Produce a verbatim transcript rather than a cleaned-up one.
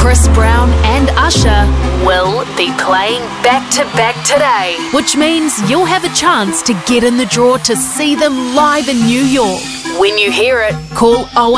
Chris Brown and Usher will be playing back-to-back today, which means you'll have a chance to get in the draw to see them live in New York. When you hear it, call oh